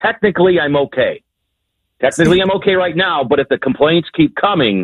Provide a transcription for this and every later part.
technically I'm okay. Technically, I'm okay right now, but if the complaints keep coming,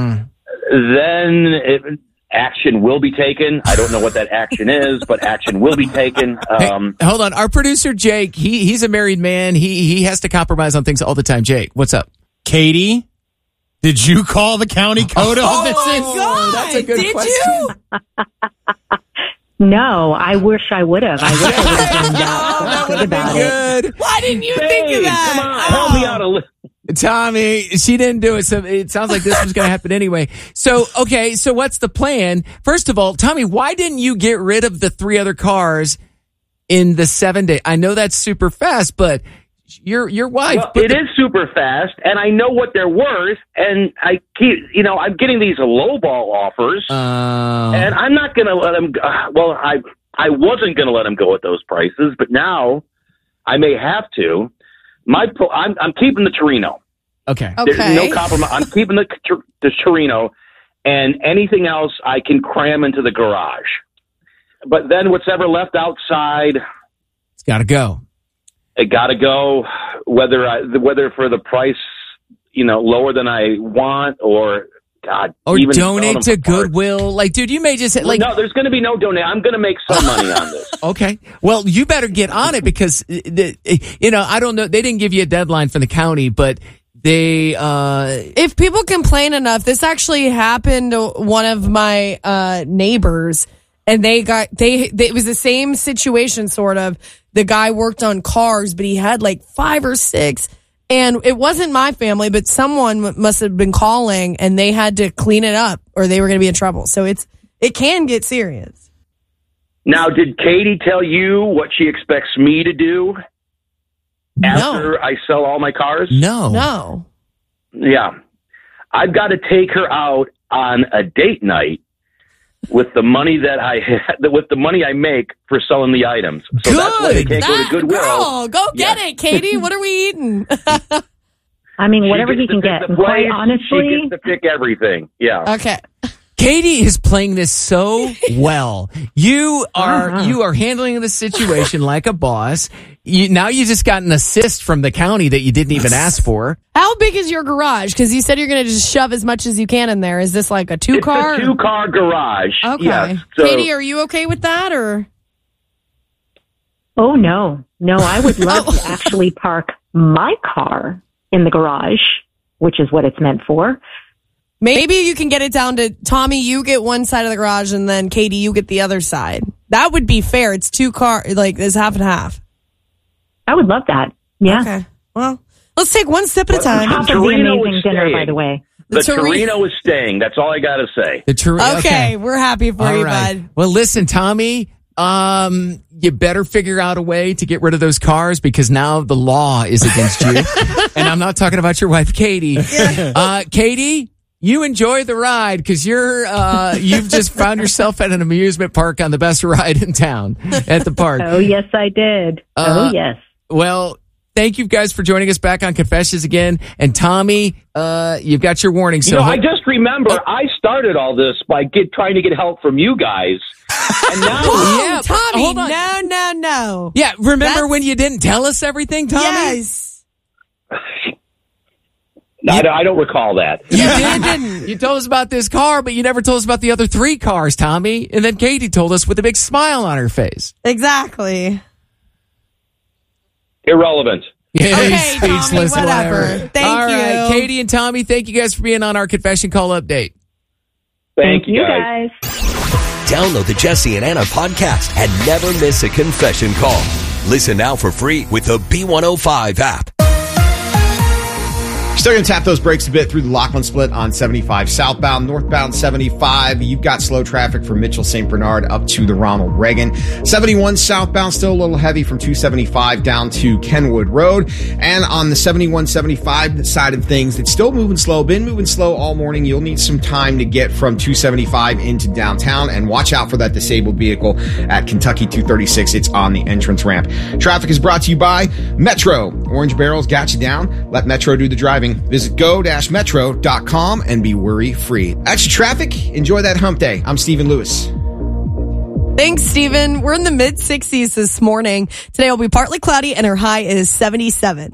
then action will be taken. I don't know what that action is, but action will be taken. Hey, hold on. Our producer, Jake, he's a married man. He has to compromise on things all the time. Jake, what's up? Katie, did you call the county code office? Oh, my God. That's a good Did question. you? No, I wish I would have. I wish I would have done that. Good about it. Good. Why didn't you think of that? Come on, help me out a little. Tommy, she didn't do it, so it sounds like this was going to happen anyway. So, okay, so what's the plan? First of all, Tommy, why didn't you get rid of the 3 other cars in the 7 day? I know that's super fast, but your wife. Well, it is super fast, and I know what they're worth, and I keep, I'm getting these lowball offers, and I'm not going to let them. I wasn't going to let them go at those prices, but now I may have to. I'm keeping the Torino. Okay. There's no compromise. I'm keeping the Torino, and anything else I can cram into the garage. But then whatever left outside, It's got to go. It got to go. Whether for the price, lower than I want, or God, or even donate to Goodwill. Like, dude, you may just no. There's going to be no donate. I'm going to make some money on this. Okay. Well, you better get on it because I don't know. They didn't give you a deadline from the county, but they. If people complain enough, this actually happened to one of my neighbors, and it was the same situation, sort of. The guy worked on cars, but he had like 5 or 6. And it wasn't my family, but someone must have been calling, and they had to clean it up, or they were going to be in trouble. So it can get serious. Now, did Katie tell you what she expects me to do after I sell all my cars? No. Yeah, I've got to take her out on a date night with the money I make for selling the items. So that's why they can't go to Goodwill. Girl, go get it, Katie. What are we eating? I mean, whatever he can get. Quite honestly, she gets to pick everything. Yeah. Okay. Katie is playing this so well. You are handling the situation like a boss. Now you just got an assist from the county that you didn't even ask for. How big is your garage? Because you said you're going to just shove as much as you can in there. Is this like a 2-car? It's a 2-car garage. Okay. Yes. So, Katie, are you okay with that, or? Oh, no. No, I would love to actually park my car in the garage, which is what it's meant for. Maybe you can get it down to, Tommy, you get one side of the garage, and then Katie, you get the other side. That would be fair. It's 2 car, like it's half and half. I would love that. Yeah. Okay. Well, let's take one step at a time. Top of the amazing dinner, by the way. The Torino is staying. That's all I got to say. Okay, we're happy for you, bud. Well, listen, Tommy, you better figure out a way to get rid of those cars because now the law is against you. And I'm not talking about your wife, Katie. Katie, you enjoy the ride because you've just found yourself at an amusement park on the best ride in town at the park. Oh, yes, I did. Yes. Well, thank you guys for joining us back on Confessions again. And Tommy, you've got your warning. So I just remember I started all this by trying to get help from you guys. And now, Tommy, hold on. No. Yeah, remember when you didn't tell us everything, Tommy? Yes. I don't recall that. You didn't. You told us about this car, but you never told us about the other 3 cars, Tommy. And then Katie told us with a big smile on her face. Exactly. Irrelevant. Okay, speechless, Tommy, whatever. Thank All you. right, Katie and Tommy, thank you guys for being on our confession call update. Thank you guys. Download the Jesse and Anna podcast and never miss a confession call. Listen now for free with the B105 app. Still going to tap those brakes a bit through the Lachlan split on 75 southbound, northbound 75. You've got slow traffic from Mitchell St. Bernard up to the Ronald Reagan. 71 southbound, still a little heavy from 275 down to Kenwood Road. And on the 71-75 side of things, it's still moving slow. Been moving slow all morning. You'll need some time to get from 275 into downtown. And watch out for that disabled vehicle at Kentucky 236. It's on the entrance ramp. Traffic is brought to you by Metro. Orange Barrels got you down. Let Metro do the driving. Visit go-metro.com and be worry-free. Extra traffic? Enjoy that hump day. I'm Stephen Lewis. Thanks, Stephen. We're in the mid 60s this morning. Today will be partly cloudy and our high is 77.